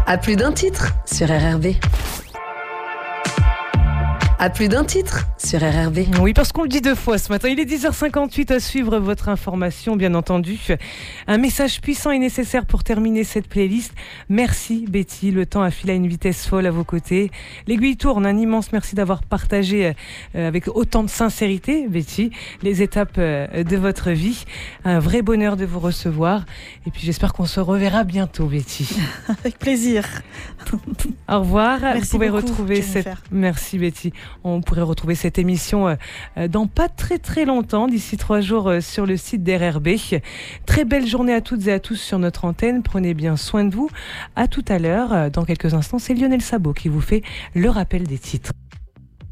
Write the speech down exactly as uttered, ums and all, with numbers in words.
À plus d'un titre sur R R B. À plus d'un titre sur R R B. Oui, parce qu'on le dit deux fois ce matin. Il est dix heures cinquante-huit à suivre votre information, bien entendu. Un message puissant et nécessaire pour terminer cette playlist. Merci Betty, le temps a filé à une vitesse folle à vos côtés. L'aiguille tourne, un immense merci d'avoir partagé euh, avec autant de sincérité, Betty, les étapes euh, de votre vie. Un vrai bonheur de vous recevoir. Et puis j'espère qu'on se reverra bientôt, Betty. Avec plaisir. Au revoir. Merci vous pouvez beaucoup, retrouver cette... Merci Betty. On pourrait retrouver cette émission euh, dans pas très très longtemps, d'ici trois jours euh, sur le site d'R R B. Très belle journée à toutes et à tous sur notre antenne. Prenez bien soin de vous. À tout à l'heure. Dans quelques instants, c'est Lionel Sabot qui vous fait le rappel des titres.